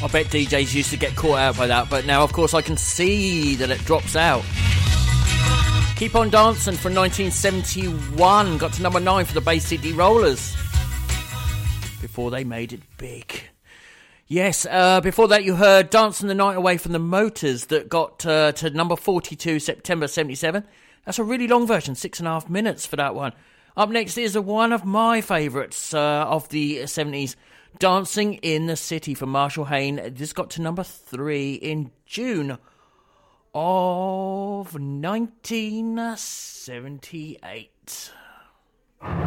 I bet DJs used to get caught out by that, but now, of course, I can see that it drops out. Keep on Dancing from 1971 got to number 9 for the Bay City Rollers before they made it big. Yes, before that you heard Dancing the Night Away from the Motors that got to number 42 September 77. That's a really long version, 6.5 minutes for that one. Up next is one of my favourites of the 70s, Dancing in the City from Marshall Hayne. This got to number 3 in June of 1978.